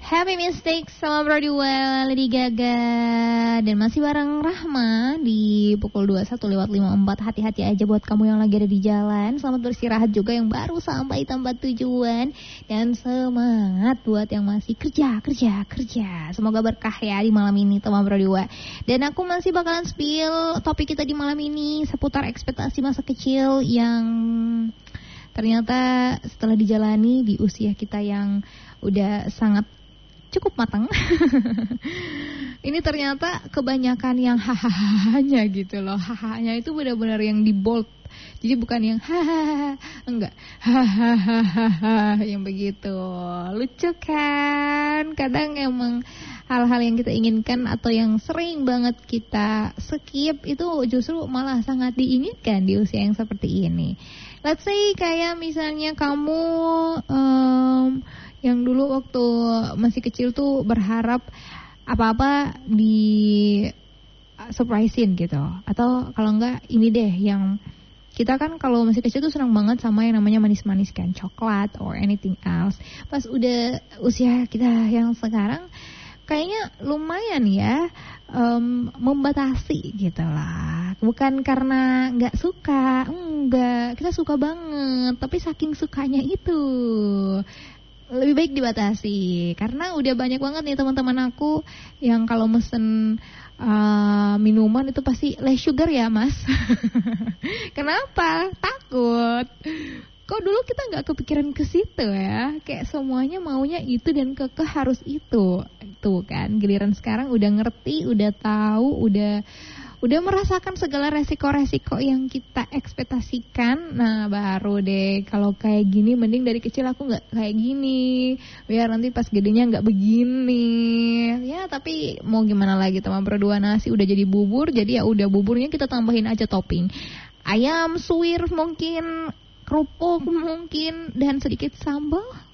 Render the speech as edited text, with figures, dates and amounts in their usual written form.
Happy Mistake sama Brodua, Lady Gaga. Dan masih bareng Rahma di pukul 21:54. Hati-hati aja buat kamu yang lagi ada di jalan. Selamat beristirahat juga yang baru sampai tempat tujuan. Dan semangat buat yang masih kerja. Semoga berkah ya di malam ini sama Brodua. Dan aku masih bakalan spill topik kita di malam ini seputar ekspektasi masa kecil yang ternyata setelah dijalani di usia kita yang udah sangat cukup matang. Ini ternyata kebanyakan yang hahahanya gitu loh. Hahahanya itu benar-benar yang di bold. Jadi bukan yang hahaha, enggak. Hahaha yang begitu. Lucu kan? Kadang emang hal-hal yang kita inginkan atau yang sering banget kita skip itu justru malah sangat diinginkan di usia yang seperti ini. Let's say kayak misalnya kamu yang dulu waktu masih kecil tuh berharap apa-apa di surprisein gitu. Atau kalau enggak ini deh yang kita kan kalau masih kecil tuh senang banget sama yang namanya manis-manis kan, coklat or anything else. Pas udah usia kita yang sekarang kayaknya lumayan ya membatasi gitu lah. Bukan karena nggak suka, enggak, kita suka banget. Tapi saking sukanya itu lebih baik dibatasi. Karena udah banyak banget nih teman-teman aku yang kalau mesen minuman itu pasti less sugar ya mas. Kenapa? Takut. Kok dulu kita nggak kepikiran ke situ ya? Kayak semuanya maunya itu dan kekeh harus itu. Tuh kan, giliran sekarang udah ngerti, udah tahu, udah merasakan segala resiko-resiko yang kita ekspektasikan. Nah baru deh kalau kayak gini mending dari kecil aku gak kayak gini, biar nanti pas gedenya gak begini. Ya tapi mau gimana lagi, teman berdua nasi udah jadi bubur. Jadi ya udah buburnya kita tambahin aja topping ayam suwir mungkin, kerupuk mungkin, dan sedikit sambal.